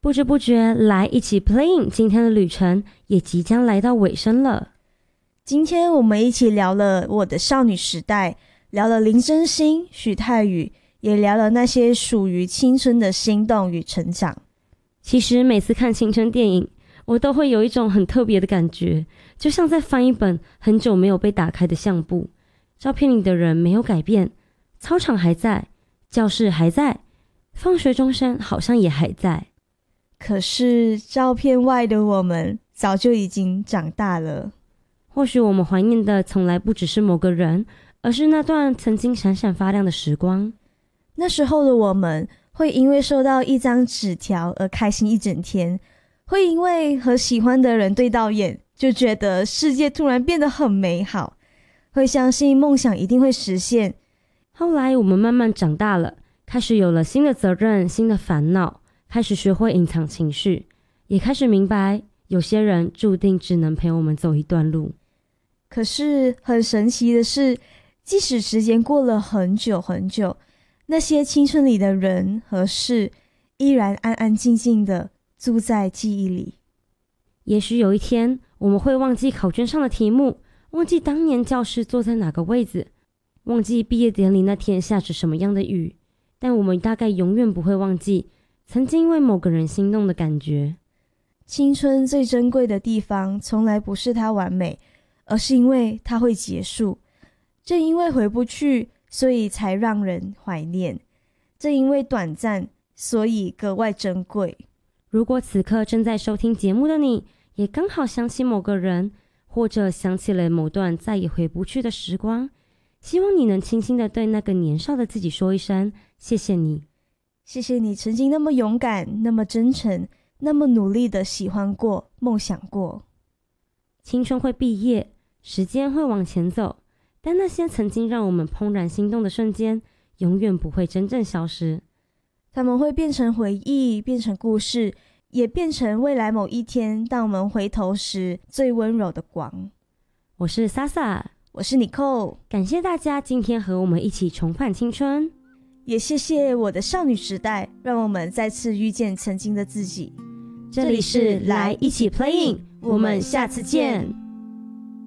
不知不觉来一起 playing， 今天的旅程也即将来到尾声了。 今天我们一起聊了我的少女时代，聊了林真心、许泰宇，也聊了那些属于青春的心动与成长。 其实每次看青春电影，我都会有一种很特别的感觉，就像在翻一本很久没有被打开的相簿。照片里的人没有改变，操场还在，教室还在，放学钟声好像也还在。 可是照片外的我们早就已经长大了。 或许我们怀念的从来不只是某个人，而是那段曾经闪闪发亮的时光。 那时候的我们会因为收到一张纸条而开心一整天，会因为和喜欢的人对到眼就觉得世界突然变得很美好，会相信梦想一定会实现。 后来我们慢慢长大了，开始有了新的责任、新的烦恼，开始学会隐藏情绪，也开始明白有些人注定只能陪我们走一段路。 可是很神奇的是，即使时间过了很久很久，那些青春里的人和事依然安安静静的住在记忆里。 也许有一天我们会忘记考卷上的题目，忘记当年教室坐在哪个位置，忘记毕业典礼那天下着什么样的雨，但我们大概永远不会忘记曾经为某个人心动的感觉。 青春最珍贵的地方从来不是它完美，而是因为它会结束。正因为回不去，所以才让人怀念。正因为短暂，所以格外珍贵。 如果此刻正在收听节目的你，也刚好想起某个人，或者想起了某段再也回不去的时光，希望你能轻轻地对那个年少的自己说一声谢谢你。 谢谢你曾经那么勇敢，那么真诚，那么努力的喜欢过，梦想过。 青春会毕业，时间会往前走，但那些曾经让我们怦然心动的瞬间永远不会真正消失。 他们会变成回忆，变成故事，也变成未来某一天当我们回头时最温柔的光。 我是莎莎， 我是 Nicole， 感谢大家今天和我们一起重返青春， 也谢谢我的少女时代，让我们再次遇见曾经的自己。 这里是来一起 playing， 我们下次见。